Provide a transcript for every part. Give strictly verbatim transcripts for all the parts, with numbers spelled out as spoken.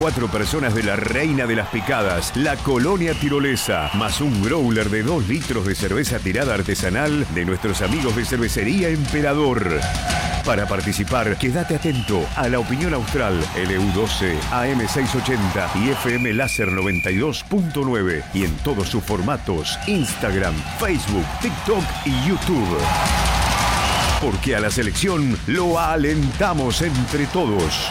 Cuatro personas de la Reina de las Picadas, la Colonia Tirolesa, más un growler de dos litros de cerveza tirada artesanal de nuestros amigos de Cervecería Emperador. Para participar, quédate atento a La Opinión Austral, L U doce, A M seiscientos ochenta y F M Láser noventa y dos punto nueve y en todos sus formatos, Instagram, Facebook, TikTok y YouTube. Porque a la selección lo alentamos entre todos.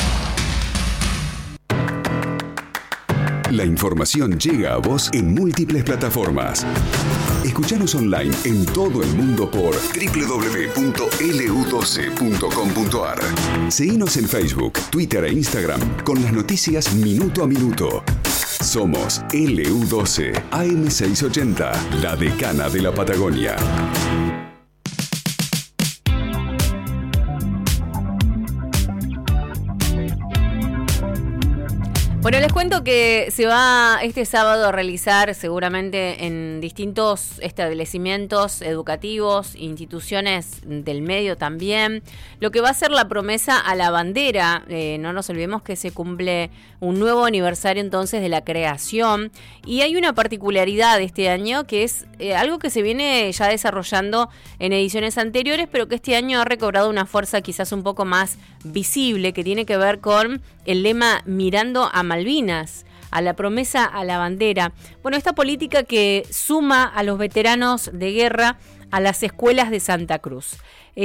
La información llega a vos en múltiples plataformas. Escuchanos online en todo el mundo por doble u doble u doble u punto L U doce punto com punto A R. Seguinos en Facebook, Twitter e Instagram con las noticias minuto a minuto. Somos L U doce, A M seiscientos ochenta, la decana de la Patagonia. Bueno, les cuento que se va este sábado a realizar seguramente en distintos establecimientos educativos, instituciones del medio también, lo que va a ser la promesa a la bandera. Eh, no nos olvidemos que se cumple un nuevo aniversario entonces de la creación y hay una particularidad este año que es eh, algo que se viene ya desarrollando en ediciones anteriores, pero que este año ha recobrado una fuerza quizás un poco más visible, que tiene que ver con el lema Mirando a Malvinas, a la promesa a la bandera. Bueno, esta política que suma a los veteranos de guerra a las escuelas de Santa Cruz.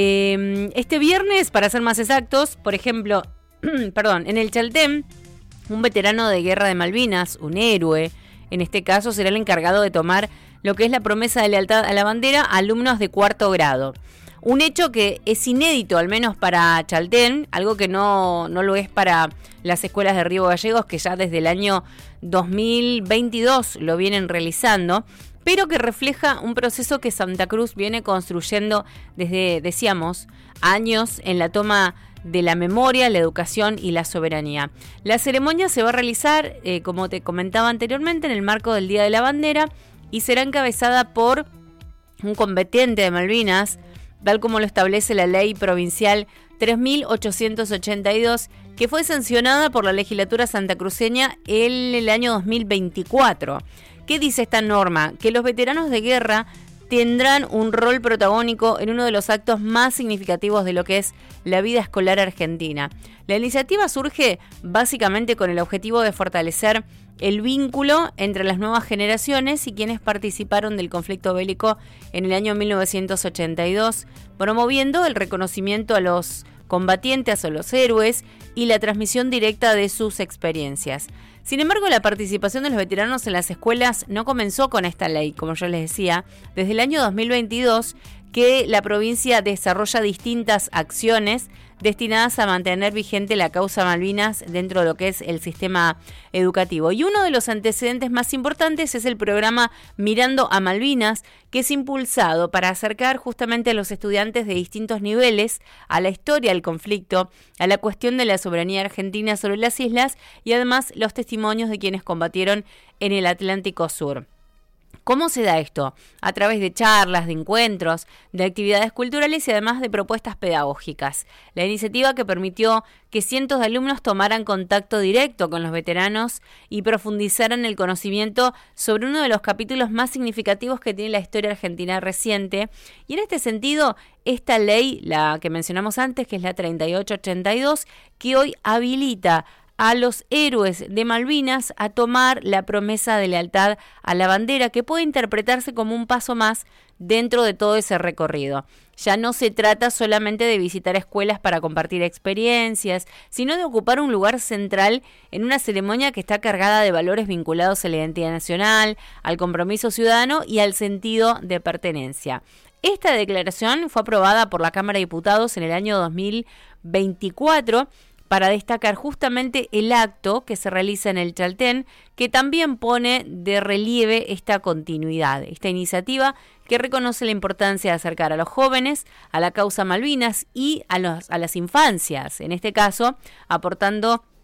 Eh, este viernes, para ser más exactos, por ejemplo, perdón, en el Chaltén, un veterano de guerra de Malvinas, un héroe, en este caso será el encargado de tomar lo que es la promesa de lealtad a la bandera a alumnos de cuarto grado. Un hecho que es inédito, al menos para Chaltén, algo que no, no lo es para las escuelas de Río Gallegos, que ya desde el año dos mil veintidós lo vienen realizando, pero que refleja un proceso que Santa Cruz viene construyendo desde, decíamos, años en la toma de la memoria, la educación y la soberanía. La ceremonia se va a realizar, eh, como te comentaba anteriormente, en el marco del Día de la Bandera y será encabezada por un combatiente de Malvinas, tal como lo establece la ley provincial tres mil ochocientos ochenta y dos, que fue sancionada por la legislatura santacruceña en el año dos mil veinticuatro. ¿Qué dice esta norma? Que los veteranos de guerra tendrán un rol protagónico en uno de los actos más significativos de lo que es la vida escolar argentina. La iniciativa surge básicamente con el objetivo de fortalecer el vínculo entre las nuevas generaciones y quienes participaron del conflicto bélico en el año mil novecientos ochenta y dos, promoviendo el reconocimiento a los combatientes, a los héroes y la transmisión directa de sus experiencias. Sin embargo, la participación de los veteranos en las escuelas no comenzó con esta ley, como yo les decía, desde el año dos mil veintidós, que la provincia desarrolla distintas acciones destinadas a mantener vigente la causa Malvinas dentro de lo que es el sistema educativo. Y uno de los antecedentes más importantes es el programa Mirando a Malvinas, que es impulsado para acercar justamente a los estudiantes de distintos niveles a la historia del conflicto, a la cuestión de la soberanía argentina sobre las islas y además los testimonios de quienes combatieron en el Atlántico Sur. ¿Cómo se da esto? A través de charlas, de encuentros, de actividades culturales y además de propuestas pedagógicas. La iniciativa que permitió que cientos de alumnos tomaran contacto directo con los veteranos y profundizaran el conocimiento sobre uno de los capítulos más significativos que tiene la historia argentina reciente. Y en este sentido, esta ley, la que mencionamos antes, que es la treinta y ocho ochenta y dos, que hoy habilita a los héroes de Malvinas a tomar la promesa de lealtad a la bandera, que puede interpretarse como un paso más dentro de todo ese recorrido. Ya no se trata solamente de visitar escuelas para compartir experiencias, sino de ocupar un lugar central en una ceremonia que está cargada de valores vinculados a la identidad nacional, al compromiso ciudadano y al sentido de pertenencia. Esta declaración fue aprobada por la Cámara de Diputados en el año dos mil veinticuatro, para destacar justamente el acto que se realiza en el Chaltén, que también pone de relieve esta continuidad, esta iniciativa que reconoce la importancia de acercar a los jóvenes a la causa Malvinas y a, los, a las infancias, en este caso aportando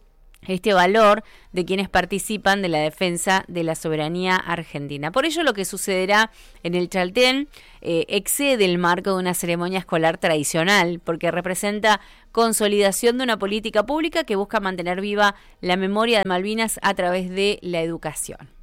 este valor de quienes participan de la defensa de la soberanía argentina. Por ello, lo que sucederá en el Chaltén eh, excede el marco de una ceremonia escolar tradicional, porque representa consolidación de una política pública que busca mantener viva la memoria de Malvinas a través de la educación.